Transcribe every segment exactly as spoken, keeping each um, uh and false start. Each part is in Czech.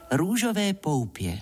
Růžové poupě.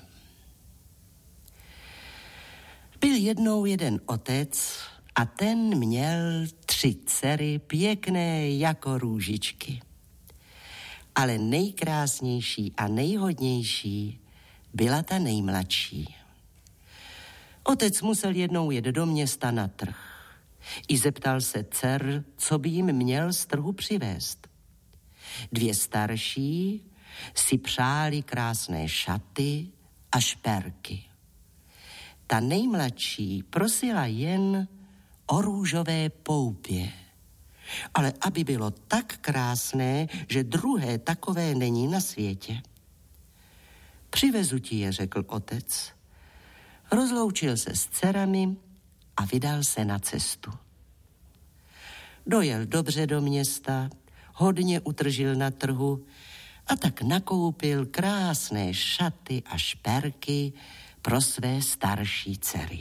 Byl jednou jeden otec a ten měl tři dcery pěkné jako růžičky. Ale nejkrásnější a nejhodnější byla ta nejmladší. Otec musel jednou jet do města na trh. I zeptal se dcer, co by jim měl z trhu přivést. Dvě starší si přáli krásné šaty a šperky. Ta nejmladší prosila jen o růžové poupě. Ale aby bylo tak krásné, že druhé takové není na světě. Přivezu ti je, řekl otec. Rozloučil se s dcerami a vydal se na cestu. Dojel dobře do města, hodně utržil na trhu a tak nakoupil krásné šaty a šperky pro své starší dcery.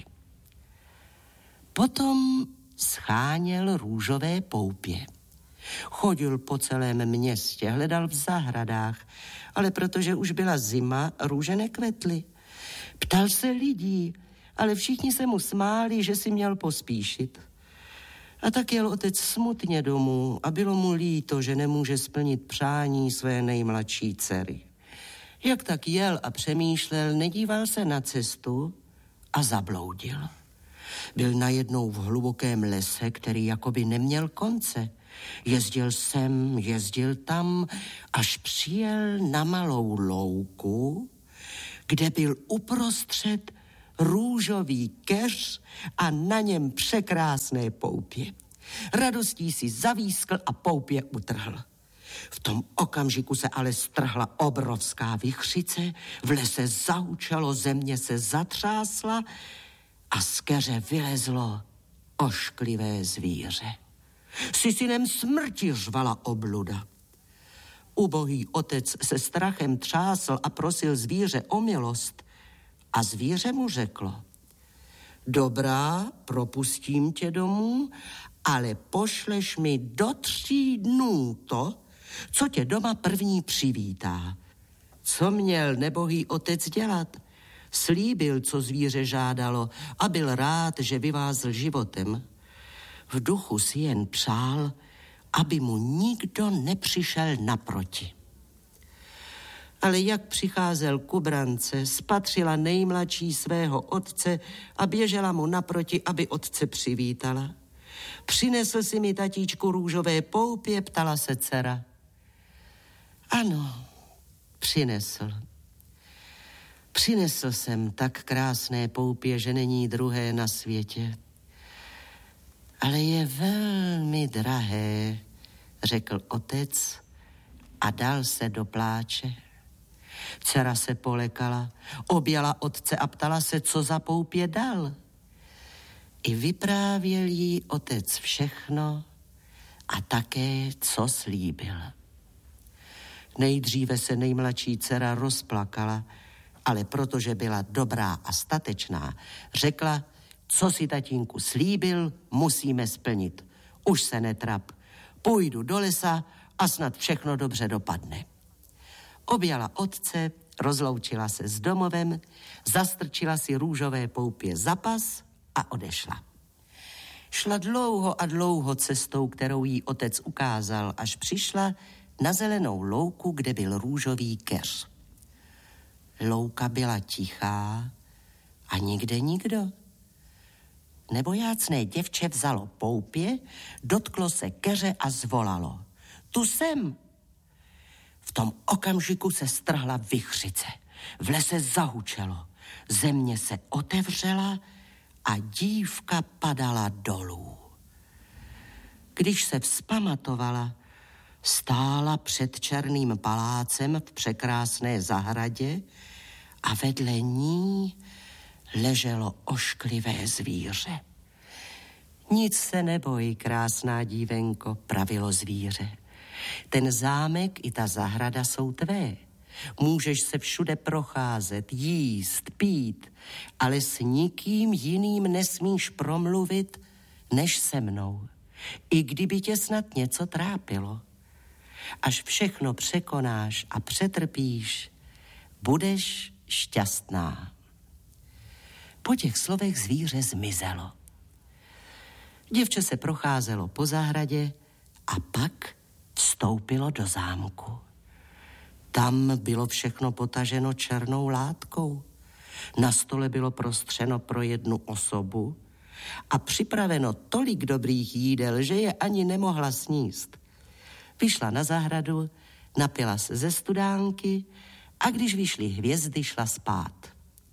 Potom scháněl růžové poupě. Chodil po celém městě, hledal v zahradách, ale protože už byla zima, růže nekvetly. Ptal se lidí, ale všichni se mu smáli, že si měl pospíšit. A tak jel otec smutně domů a bylo mu líto, že nemůže splnit přání své nejmladší dcery. Jak tak jel a přemýšlel, nedíval se na cestu a zabloudil. Byl najednou v hlubokém lese, který jakoby neměl konce. Jezdil sem, jezdil tam, až přijel na malou louku, kde byl uprostřed růžový keř a na něm překrásné poupě. Radostí si zavískl a poupě utrhl. V tom okamžiku se ale strhla obrovská vichřice, v lese zahučelo, země se zatřásla a z keře vylezlo ošklivé zvíře. Si synem smrti, řvala obluda. Ubohý otec se strachem třásl a prosil zvíře o milost a zvíře mu řeklo: dobrá, propustím tě domů, ale pošleš mi do tří dnů to, co tě doma první přivítá. Co měl nebohý otec dělat? Slíbil, co zvíře žádalo, a byl rád, že vyvázl životem. V duchu si jen přál, aby mu nikdo nepřišel naproti. Ale jak přicházel ku brance, spatřila nejmladší svého otce a běžela mu naproti, aby otce přivítala. Přinesl si mi, tatíčku, růžové poupě, ptala se dcera. Ano, přinesl. Přinesl jsem tak krásné poupě, že není druhé na světě. Ale je velmi drahé, řekl otec a dal se do pláče. Dcera se polekala, objala otce a ptala se, co za poupě dal. I vyprávěl jí otec všechno a také, co slíbil. Nejdříve se nejmladší dcera rozplakala, ale protože byla dobrá a statečná, řekla: co si tatínku slíbil, musíme splnit. Už se netrap, půjdu do lesa a snad všechno dobře dopadne. Objala otce, rozloučila se s domovem, zastrčila si růžové poupě za pas a odešla. Šla dlouho a dlouho cestou, kterou jí otec ukázal, až přišla na zelenou louku, kde byl růžový keř. Louka byla tichá a nikde nikdo. Nebojácné děvče vzalo poupě, dotklo se keře a zvolalo: tu jsem. V tom okamžiku se strhla vichřice. V lese zahučelo, země se otevřela a dívka padala dolů. Když se vzpamatovala, stála před černým palácem v překrásné zahradě a vedle ní leželo ošklivé zvíře. Nic se neboj, krásná dívenko, pravilo zvíře. Ten zámek i ta zahrada jsou tvé. Můžeš se všude procházet, jíst, pít, ale s nikým jiným nesmíš promluvit, než se mnou. I kdyby tě snad něco trápilo. Až všechno překonáš a přetrpíš, budeš šťastná. Po těch slovech zvíře zmizelo. Děvče se procházelo po zahradě a pak vstoupilo do zámku. Tam bylo všechno potaženo černou látkou. Na stole bylo prostřeno pro jednu osobu a připraveno tolik dobrých jídel, že je ani nemohla sníst. Vyšla na zahradu, napila se ze studánky a když vyšly hvězdy, šla spát.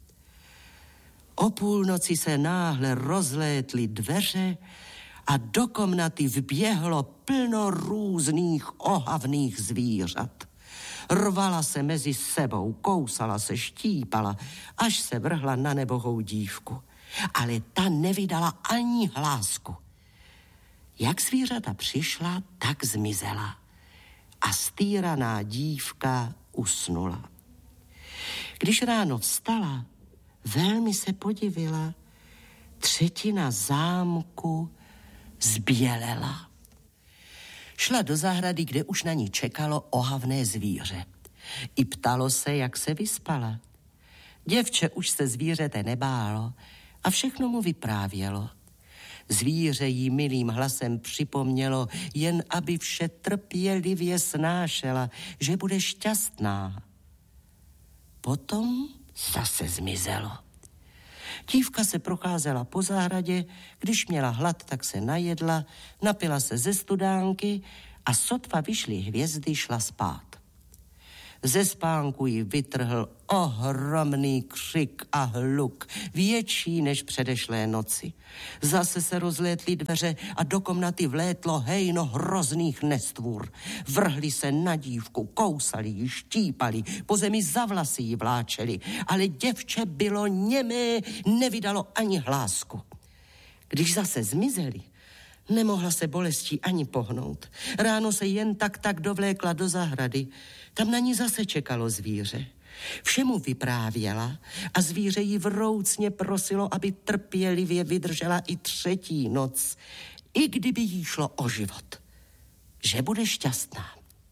O půlnoci se náhle rozlétly dveře a do komnaty vběhlo plno různých ohavných zvířat. Rvala se mezi sebou, kousala se, štípala, až se vrhla na nebohou dívku. Ale ta nevydala ani hlásku. Jak zvířata přišla, tak zmizela. A stýraná dívka usnula. Když ráno vstala, velmi se podivila. Třetina zámku zbělela. Šla do zahrady, kde už na ní čekalo ohavné zvíře. I ptalo se, jak se vyspala. Děvče už se zvířete nebálo a všechno mu vyprávělo. Zvíře jí milým hlasem připomnělo, jen aby vše trpělivě snášela, že bude šťastná. Potom zase zmizelo. Dívka se procházela po zahradě, když měla hlad, tak se najedla, napila se ze studánky a sotva vyšly hvězdy, šla spát. Ze spánku ji vytrhl ohromný křik a hluk, větší než předešlé noci. Zase se rozlétly dveře a do komnaty vlétlo hejno hrozných nestvůr. Vrhli se na dívku, kousali ji, štípali, po zemi za vlasy ji vláčeli, ale děvče bylo němé, nevydalo ani hlásku. Když zase zmizeli, nemohla se bolestí ani pohnout. Ráno se jen tak tak dovlékla do zahrady. Tam na ní zase čekalo zvíře. Všemu vyprávěla a zvíře jí vroucně prosilo, aby trpělivě vydržela i třetí noc, i kdyby jí šlo o život, že bude šťastná.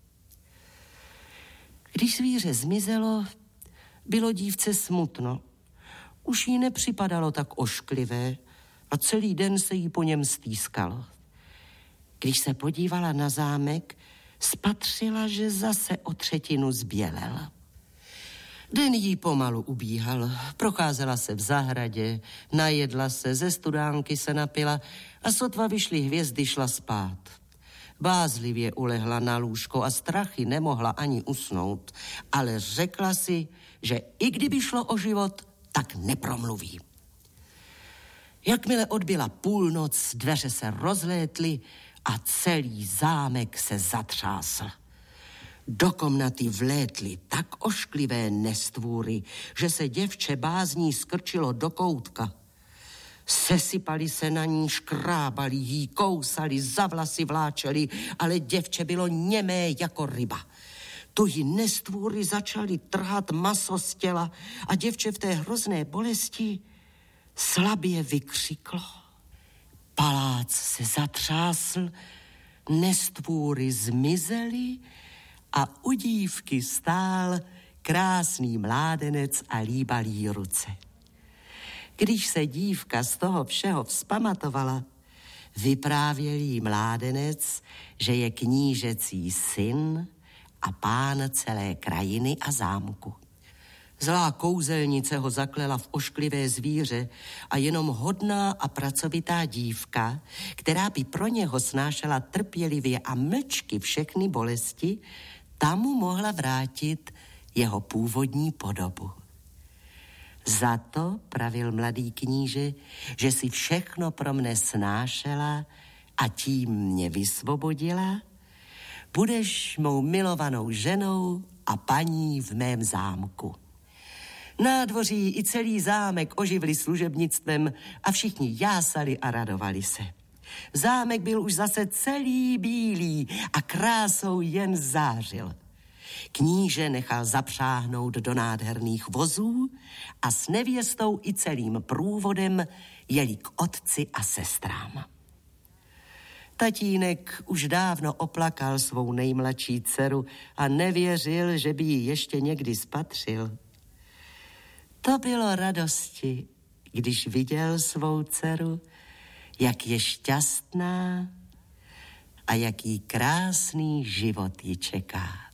Když zvíře zmizelo, bylo dívce smutno. Už jí nepřipadalo tak ošklivé a celý den se jí po něm stýskalo. Když se podívala na zámek, spatřila, že zase o třetinu zbělel. Den jí pomalu ubíhal, procházela se v zahradě, najedla se, ze studánky se napila a sotva vyšly hvězdy, šla spát. Bázlivě ulehla na lůžko a strachy nemohla ani usnout, ale řekla si, že i kdyby šlo o život, tak nepromluví. Jakmile odbyla půlnoc, dveře se rozlétly a celý zámek se zatřásl. Do komnaty vlétly tak ošklivé nestvůry, že se děvče bázní skrčilo do koutka. Sesypali se na ní, škrábali jí, kousali, za vlasy vláčeli, ale děvče bylo němé jako ryba. Tu jí nestvůry začaly trhat maso z těla a děvče v té hrozné bolesti slabě vykřiklo. Palác se zatřásl, nestvůry zmizely a u dívky stál krásný mládenec a líbal jí ruce. Když se dívka z toho všeho vzpamatovala, vyprávěl jí mládenec, že je knížecí syn a pán celé krajiny a zámku. Zlá kouzelnice ho zaklela v ošklivé zvíře a jenom hodná a pracovitá dívka, která by pro něho snášela trpělivě a mlčky všechny bolesti, ta mu mohla vrátit jeho původní podobu. Za to, pravil mladý kníže, že si všechno pro mne snášela a tím mě vysvobodila, budeš mou milovanou ženou a paní v mém zámku. Nádvoří i celý zámek oživli služebnictvem a všichni jásali a radovali se. Zámek byl už zase celý bílý a krásou jen zářil. Kníže nechal zapřáhnout do nádherných vozů a s nevěstou i celým průvodem jeli k otci a sestrám. Tatínek už dávno oplakal svou nejmladší dceru a nevěřil, že by ji ještě někdy spatřil. To bylo radosti, když viděl svou dceru, jak je šťastná a jaký krásný život ji čeká.